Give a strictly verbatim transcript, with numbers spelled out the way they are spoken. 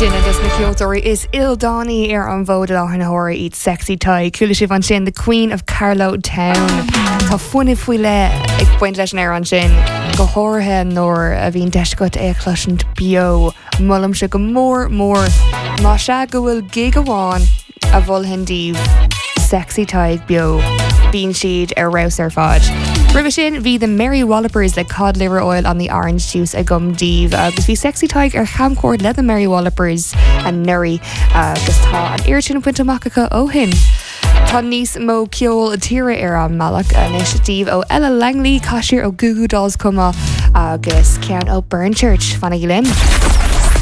Dinne dus na ceoltóirí is Ildani ar an bhóda lá na hóir iad sexy tie. Cúla sibh an sin the Queen of Carlow Town. Tá fuinnig faoi le ag buint leis an air an sin go háirithe nóir a bhíon deiscut é chluisint bio. Mullam se go mór mór má se go bhfuil gig amháin a bhfuil hindíh sexy tie bio. Bíonn siad ar raibh ar fád. Ribh sin bhí the Mary Wallopers le cod liver oil on the orange juice a gum díomh agus bhí sexy taig ar chamcord le the Mary Wallopers an nuri agus tá an irtin punt amachcha ó hin. Tá níos mó ceol tíre ar an malach an initiatív ó Ella Langley caiisiir ó Goo Goo Dolls cuma agus cean ó Burnchurch fanna linn.